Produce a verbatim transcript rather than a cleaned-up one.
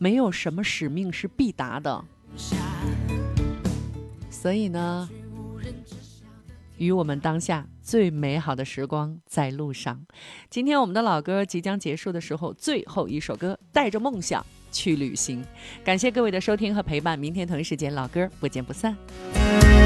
没有什么使命是必达的。所以呢，与我们当下最美好的时光在路上。今天我们的老歌即将结束的时候，最后一首歌，带着梦想去旅行。感谢各位的收听和陪伴，明天同一时间老歌不见不散。